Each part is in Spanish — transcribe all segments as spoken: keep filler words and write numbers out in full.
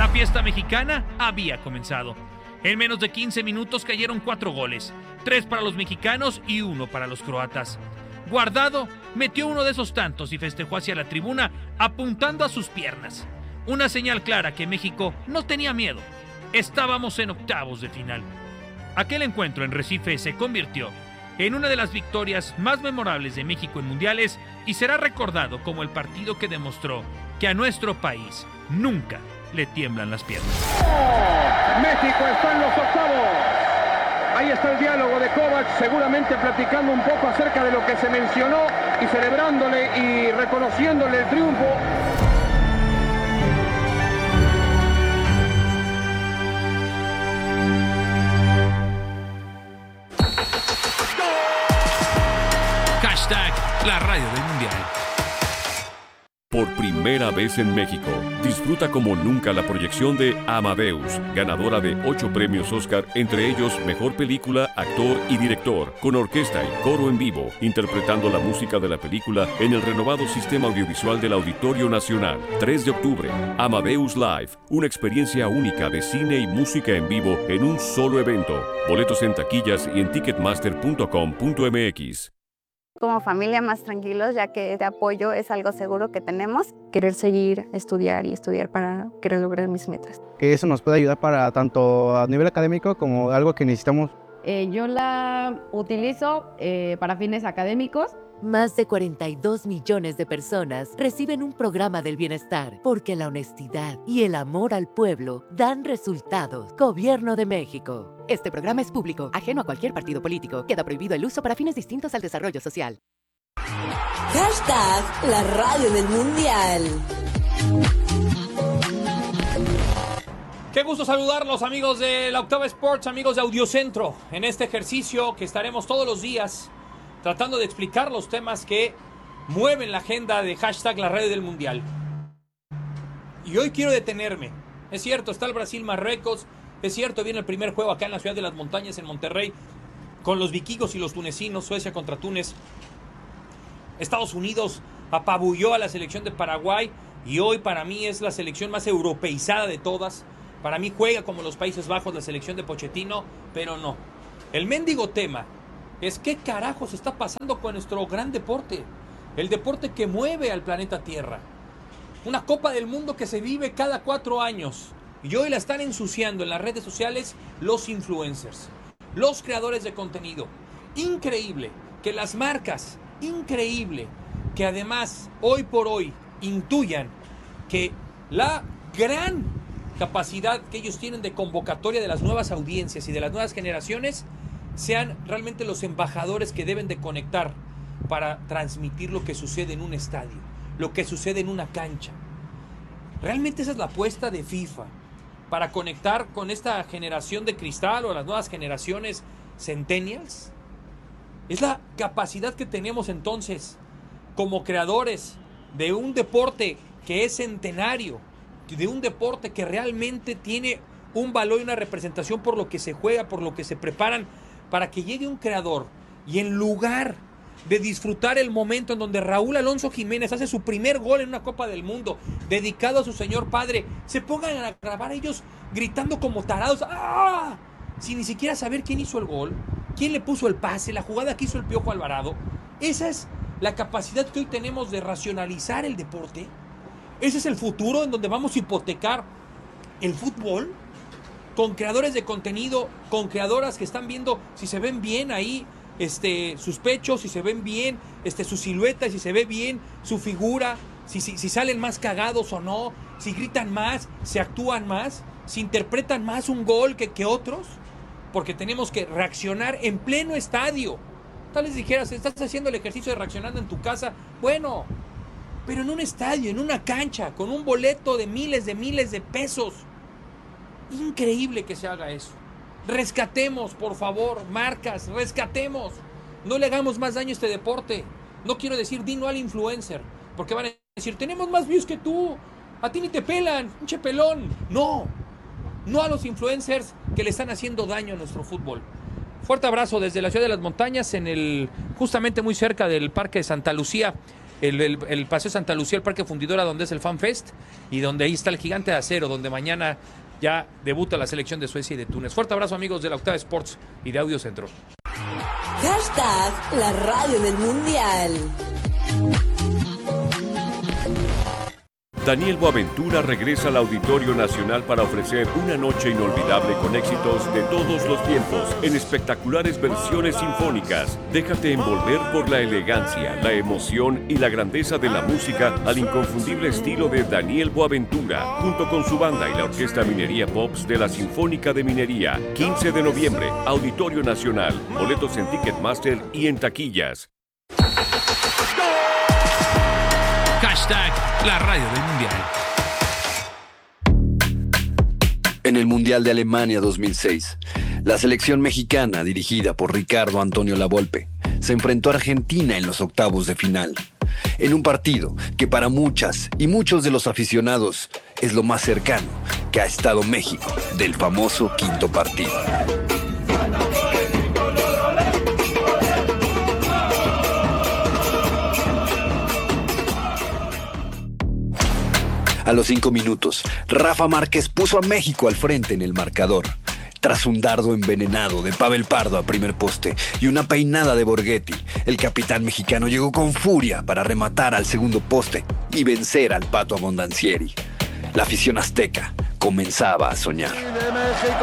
La fiesta mexicana había comenzado. En menos de quince minutos cayeron cuatro goles, tres para los mexicanos y uno para los croatas. Guardado metió uno de esos tantos y festejó hacia la tribuna apuntando a sus piernas. Una señal clara que México no tenía miedo. Estábamos en octavos de final. Aquel encuentro en Recife se convirtió en una de las victorias más memorables de México en mundiales y será recordado como el partido que demostró que a nuestro país nunca le tiemblan las piernas. ¡Oh! México está en los octavos. Ahí está el diálogo de Kovac, seguramente platicando un poco acerca de lo que se mencionó y celebrándole y reconociéndole el triunfo. Hashtag la radio del mundial. Por primera vez en México, disfruta como nunca la proyección de Amadeus, ganadora de ocho premios Oscar, entre ellos Mejor Película, Actor y Director, con orquesta y coro en vivo, interpretando la música de la película en el renovado sistema audiovisual del Auditorio Nacional. tres de octubre, Amadeus Live, una experiencia única de cine y música en vivo en un solo evento. Boletos en taquillas y en ticketmaster punto com punto m x. Como familia más tranquilos, ya que este apoyo es algo seguro que tenemos. Querer seguir, estudiar y estudiar para querer lograr mis metas. Que eso nos puede ayudar para tanto a nivel académico como algo que necesitamos. Eh, yo la utilizo eh, para fines académicos. Más de cuarenta y dos millones de personas reciben un programa del bienestar porque la honestidad y el amor al pueblo dan resultados. Gobierno de México. Este programa es público, ajeno a cualquier partido político. Queda prohibido el uso para fines distintos al desarrollo social. Hashtag la radio del mundial. Qué gusto saludarlos, amigos de la Octava Sports, amigos de Audiocentro, en este ejercicio que estaremos todos los días tratando de explicar los temas que mueven la agenda de hashtag la radio del mundial. Y hoy quiero detenerme. Es cierto, está el Brasil-Marruecos. Es cierto, viene el primer juego acá en la ciudad de las montañas, en Monterrey, con los vikingos y los tunecinos, Suecia contra Túnez. Estados Unidos apabulló a la selección de Paraguay y hoy para mí es la selección más europeizada de todas. Para mí juega como los Países Bajos la selección de Pochettino, pero no. El mendigo tema es qué carajos está pasando con nuestro gran deporte, el deporte que mueve al planeta Tierra. Una Copa del Mundo que se vive cada cuatro años y hoy la están ensuciando en las redes sociales los influencers, los creadores de contenido. Increíble que las marcas, increíble que además hoy por hoy intuyan que la gran capacidad que ellos tienen de convocatoria de las nuevas audiencias y de las nuevas generaciones sean realmente los embajadores que deben de conectar para transmitir lo que sucede en un estadio, lo que sucede en una cancha. Realmente esa es la apuesta de FIFA, para conectar con esta generación de cristal o las nuevas generaciones centennials. Es la capacidad que tenemos entonces como creadores de un deporte que es centenario, de un deporte que realmente tiene un valor y una representación por lo que se juega, por lo que se preparan, para que llegue un creador y en lugar de disfrutar el momento en donde Raúl Alonso Jiménez hace su primer gol en una Copa del Mundo dedicado a su señor padre, se pongan a grabar ellos gritando como tarados, ¡ah!, sin ni siquiera saber quién hizo el gol, quién le puso el pase, la jugada que hizo el Piojo Alvarado. Esa es la capacidad que hoy tenemos de racionalizar el deporte. Ese es el futuro en donde vamos a hipotecar el fútbol, con creadores de contenido, con creadoras que están viendo si se ven bien ahí este, sus pechos, si se ven bien este, su silueta, si se ve bien su figura, si, si, si salen más cagados o no, si gritan más, si actúan más, si interpretan más un gol que, que otros, porque tenemos que reaccionar en pleno estadio. Tal vez dijeras, estás haciendo el ejercicio de reaccionando en tu casa, bueno, pero en un estadio, en una cancha, con un boleto de miles de miles de pesos. Increíble que se haga eso. Rescatemos, por favor, marcas, rescatemos. No le hagamos más daño a este deporte. No quiero decir, di no al influencer, porque van a decir, tenemos más views que tú, a ti ni te pelan, pinche pelón. No, no a los influencers que le están haciendo daño a nuestro fútbol. Fuerte abrazo desde la ciudad de las montañas, en el, justamente muy cerca del Parque de Santa Lucía. el, el, el Paseo Santa Lucía, el Parque Fundidora, donde es el Fan Fest, y donde ahí está el Gigante de Acero, donde mañana ya debuta la selección de Suecia y de Túnez. Fuerte abrazo, amigos de la Octava Sports y de Audio Centro. Hashtag la radio del mundial. Daniel Boaventura regresa al Auditorio Nacional para ofrecer una noche inolvidable con éxitos de todos los tiempos en espectaculares versiones sinfónicas. Déjate envolver por la elegancia, la emoción y la grandeza de la música al inconfundible estilo de Daniel Boaventura, junto con su banda y la Orquesta Minería Pops de la Sinfónica de Minería. quince de noviembre, Auditorio Nacional. Boletos en Ticketmaster y en taquillas. Hashtag la radio del mundial. En el Mundial de Alemania dos mil seis, la selección mexicana, dirigida por Ricardo Antonio Lavolpe, se enfrentó a Argentina en los octavos de final, en un partido que para muchas y muchos de los aficionados es lo más cercano que ha estado México del famoso quinto partido. A los cinco minutos, Rafa Márquez puso a México al frente en el marcador. Tras un dardo envenenado de Pavel Pardo a primer poste y una peinada de Borghetti, el capitán mexicano llegó con furia para rematar al segundo poste y vencer al Pato Abondancieri. La afición azteca comenzaba a soñar. ¡De México!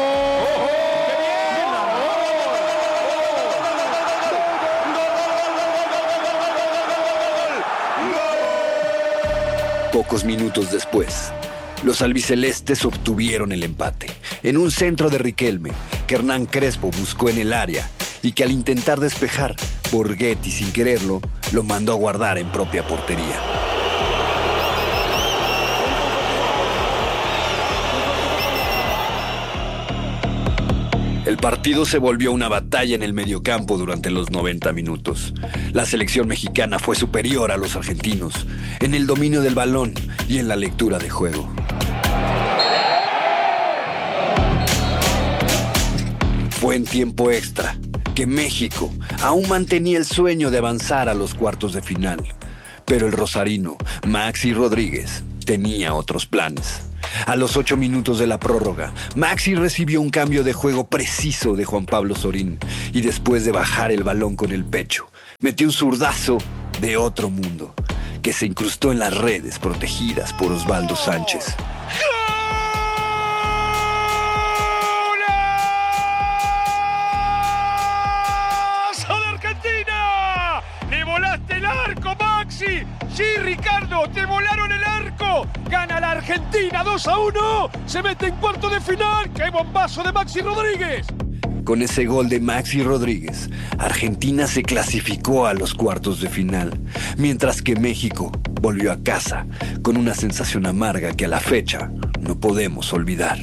Pocos minutos después, los albicelestes obtuvieron el empate en un centro de Riquelme que Hernán Crespo buscó en el área y que al intentar despejar, Borghetti sin quererlo lo mandó a guardar en propia portería. El partido se volvió una batalla en el mediocampo durante los noventa minutos. La selección mexicana fue superior a los argentinos en el dominio del balón y en la lectura de juego. Fue en tiempo extra que México aún mantenía el sueño de avanzar a los cuartos de final, pero el rosarino Maxi Rodríguez tenía otros planes. A los ocho minutos de la prórroga, Maxi recibió un cambio de juego preciso de Juan Pablo Sorín y después de bajar el balón con el pecho, metió un zurdazo de otro mundo que se incrustó en las redes protegidas por Osvaldo Sánchez. ¡Golazo de Argentina! ¡Le volaste el arco, Maxi! ¡Sí, Ricardo! ¡Te volaron el arco! ¡Gana la Argentina dos a uno! ¡Se mete en cuarto de final! ¡Qué bombazo de Maxi Rodríguez! Con ese gol de Maxi Rodríguez, Argentina se clasificó a los cuartos de final, mientras que México volvió a casa con una sensación amarga que a la fecha no podemos olvidar.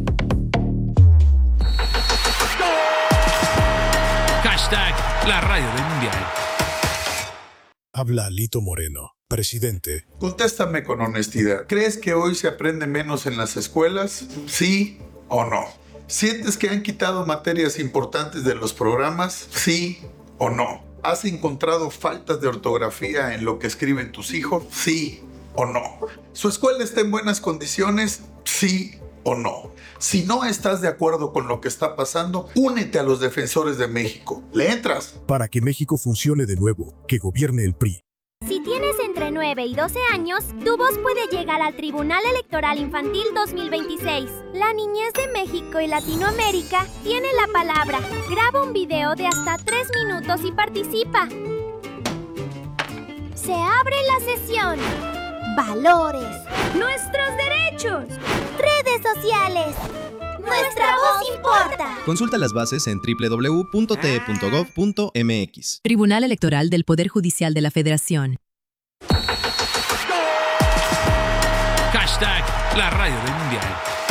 Hashtag la radio del mundial. Habla Lito Moreno, presidente. Contéstame con honestidad. ¿Crees que hoy se aprende menos en las escuelas? ¿Sí o no? ¿Sientes que han quitado materias importantes de los programas? ¿Sí o no? ¿Has encontrado faltas de ortografía en lo que escriben tus hijos? ¿Sí o no? ¿Su escuela está en buenas condiciones? ¿Sí o no? Si no estás de acuerdo con lo que está pasando, únete a los defensores de México. ¿Le entras? Para que México funcione de nuevo, que gobierne el P R I. Si tienes entre nueve y doce años, tu voz puede llegar al Tribunal Electoral Infantil dos mil veintiséis. La niñez de México y Latinoamérica tiene la palabra. Graba un video de hasta tres minutos y participa. Se abre la sesión. Valores. Nuestros derechos. Redes sociales. Nuestra voz importa. Consulta las bases en doble u doble u doble u punto t e punto gov punto m x. Tribunal Electoral del Poder Judicial de la Federación. Hashtag la radio del mundial.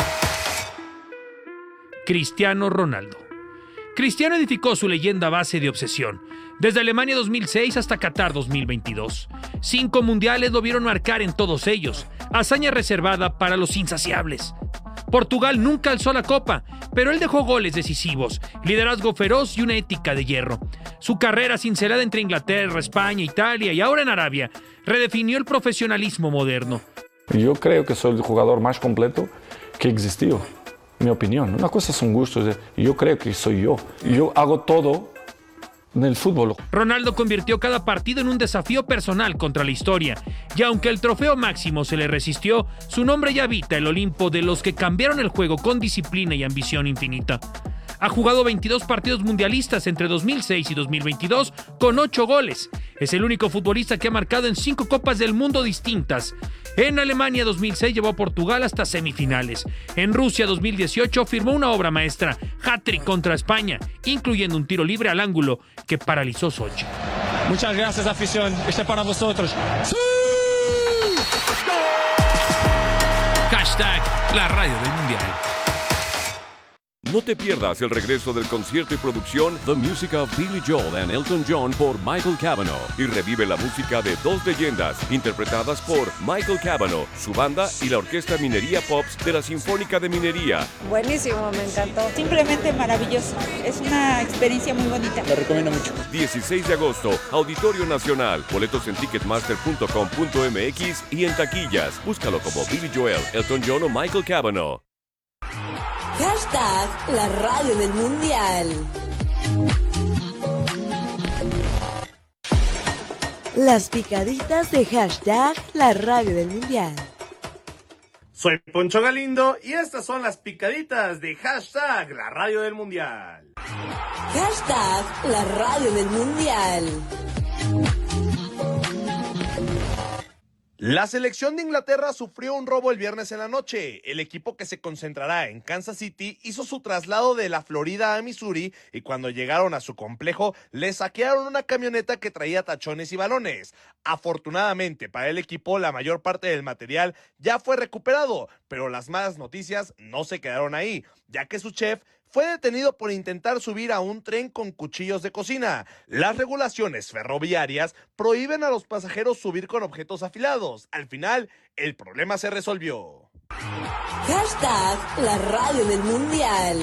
Cristiano Ronaldo. Cristiano edificó su leyenda a base de obsesión. Desde Alemania dos mil seis hasta Qatar dos mil veintidós. Cinco mundiales lo vieron marcar en todos ellos. Hazaña reservada para los insaciables. Portugal nunca alzó la copa, pero él dejó goles decisivos, liderazgo feroz y una ética de hierro. Su carrera cincelada entre Inglaterra, España, Italia y ahora en Arabia redefinió el profesionalismo moderno. Yo creo que soy el jugador más completo que existió, mi opinión. Una cosa son gustos, yo creo que soy yo. Yo hago todo en el fútbol. Ronaldo convirtió cada partido en un desafío personal contra la historia, y aunque el trofeo máximo se le resistió, su nombre ya habita el Olimpo de los que cambiaron el juego con disciplina y ambición infinita. Ha jugado veintidós partidos mundialistas entre dos mil seis y dos mil veintidós con ocho goles. Es el único futbolista que ha marcado en cinco Copas del Mundo distintas. En Alemania dos mil seis llevó a Portugal hasta semifinales. En Rusia dos mil dieciocho firmó una obra maestra, hat-trick contra España, incluyendo un tiro libre al ángulo que paralizó Sochi. Muchas gracias, afición. Este es para vosotros. ¡Sí! Hashtag la radio del mundial. No te pierdas el regreso del concierto y producción The Music of Billy Joel and Elton John por Michael Cavanaugh y revive la música de dos leyendas interpretadas por Michael Cavanaugh, su banda y la Orquesta Minería Pops de la Sinfónica de Minería. Buenísimo, me encantó. Simplemente maravilloso. Es una experiencia muy bonita. Lo recomiendo mucho. dieciséis de agosto, Auditorio Nacional. Boletos en ticketmaster punto com punto m x y en taquillas. Búscalo como Billy Joel, Elton John o Michael Cavanaugh. Hashtag la radio del mundial. Las picaditas de hashtag la radio del mundial. Soy Poncho Galindo y estas son las picaditas de hashtag la radio del mundial. Hashtag la radio del mundial. La selección de Inglaterra sufrió un robo el viernes en la noche. El equipo que se concentrará en Kansas City hizo su traslado de la Florida a Missouri y cuando llegaron a su complejo le saquearon una camioneta que traía tachones y balones. Afortunadamente para el equipo la mayor parte del material ya fue recuperado, pero las malas noticias no se quedaron ahí, ya que su chef fue detenido por intentar subir a un tren con cuchillos de cocina. Las regulaciones ferroviarias prohíben a los pasajeros subir con objetos afilados. Al final, el problema se resolvió. Hashtag la radio del mundial.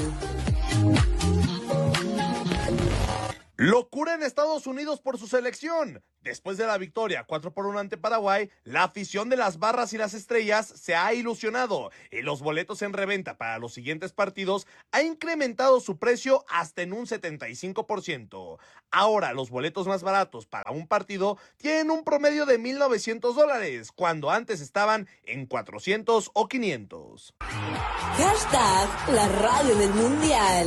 Locura en Estados Unidos por su selección. Después de la victoria cuatro por uno ante Paraguay, la afición de las Barras y las Estrellas se ha ilusionado y los boletos en reventa para los siguientes partidos ha incrementado su precio hasta en un setenta y cinco por ciento. Ahora los boletos más baratos para un partido tienen un promedio de mil novecientos dólares, cuando antes estaban en cuatrocientos o quinientos. Hashtag la radio del mundial.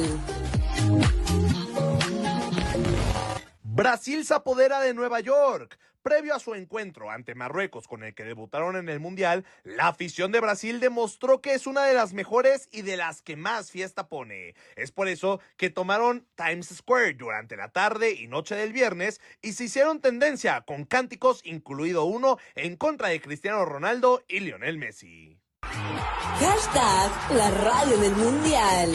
Brasil se apodera de Nueva York. Previo a su encuentro ante Marruecos con el que debutaron en el Mundial, la afición de Brasil demostró que es una de las mejores y de las que más fiesta pone. Es por eso que tomaron Times Square durante la tarde y noche del viernes y se hicieron tendencia con cánticos, incluido uno en contra de Cristiano Ronaldo y Lionel Messi. Hashtag la radio del mundial.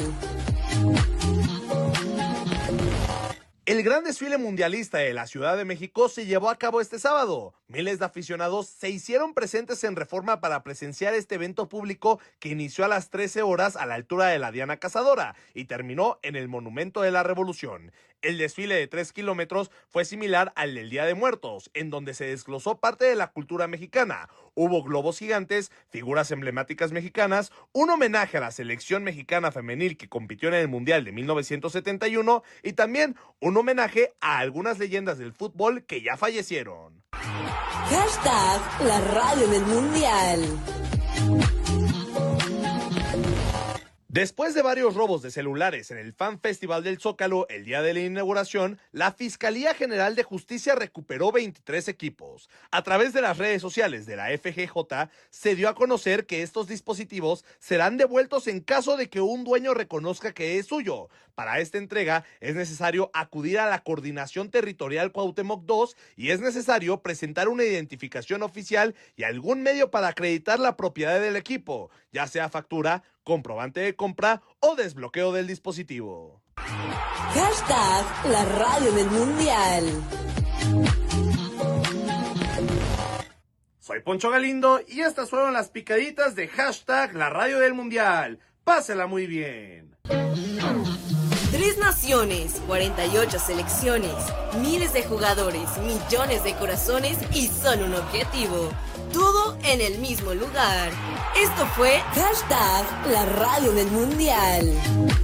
El gran desfile mundialista de la Ciudad de México se llevó a cabo este sábado. Miles de aficionados se hicieron presentes en Reforma para presenciar este evento público que inició a las trece horas a la altura de la Diana Cazadora y terminó en el Monumento de la Revolución. El desfile de tres kilómetros fue similar al del Día de Muertos, en donde se desglosó parte de la cultura mexicana. Hubo globos gigantes, figuras emblemáticas mexicanas, un homenaje a la selección mexicana femenil que compitió en el Mundial de mil novecientos setenta y uno y también un homenaje a algunas leyendas del fútbol que ya fallecieron. Hashtag la radio del mundial. Después de varios robos de celulares en el Fan Festival del Zócalo el día de la inauguración, la Fiscalía General de Justicia recuperó veintitrés equipos. A través de las redes sociales de la F G J, se dio a conocer que estos dispositivos serán devueltos en caso de que un dueño reconozca que es suyo. Para esta entrega es necesario acudir a la Coordinación Territorial Cuauhtémoc dos y es necesario presentar una identificación oficial y algún medio para acreditar la propiedad del equipo, ya sea factura, comprobante de compra o desbloqueo del dispositivo. Hashtag la radio del mundial. Soy Poncho Galindo y estas fueron las picaditas de hashtag la radio del mundial. Pásela muy bien. Tres naciones, cuarenta y ocho selecciones, miles de jugadores, millones de corazones y solo un objetivo. Todo en el mismo lugar. Esto fue Hashtag La Radio del Mundial.